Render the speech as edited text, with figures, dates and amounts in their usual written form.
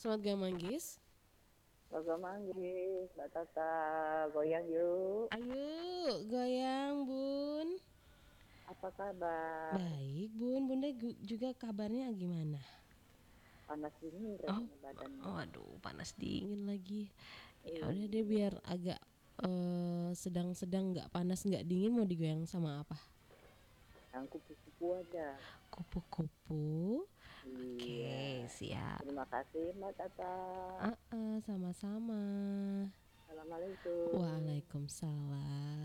Selamat gak manggis. Bapak manggis, Mbak Tata, goyang yuk. Ayo goyang bun. Apa kabar? Baik bun. Bunda juga kabarnya gimana? Panas dingin Oh, rasanya badannya. waduh panas dingin lagi. Ya udah deh Iya, biar agak sedang-sedang nggak panas nggak dingin mau digoyang sama apa? yang kupu-kupu aja. Kupu-kupu. Iya, Oke siap. terima kasih Mbak Tata. Sama-sama. Assalamualaikum. Waalaikumsalam.